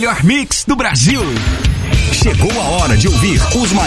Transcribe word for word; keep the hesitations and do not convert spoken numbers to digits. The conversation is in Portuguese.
melhor mix do Brasil. Chegou a hora de ouvir os